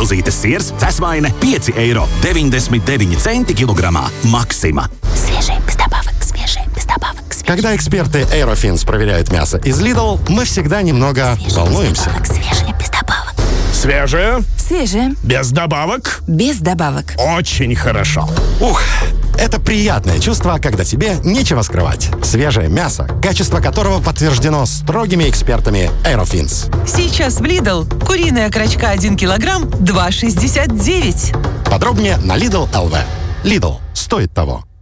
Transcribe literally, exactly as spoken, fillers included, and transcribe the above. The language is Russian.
Milzītes siers, cesvaine pieci eiro deviņdesmit deviņi centi kilogrammā. Maxima. Свежее, без добавок, свежее, без добавок. Свежее. Когда эксперты Aerofins проверяют мясо из Lidl, мы всегда немного Свежее, волнуемся. без добавок, свежее, без добавок. Свежее, Свежее, без добавок. без добавок. Очень хорошо. Ух, это приятное чувство, когда тебе нечего скрывать. Свежее мясо, качество которого подтверждено строгими экспертами Aerofins. Сейчас в Lidl куриная окорочка один килограмм два шестьдесят девять. Подробнее на Lidl точка эл ви. Lidl стоит того.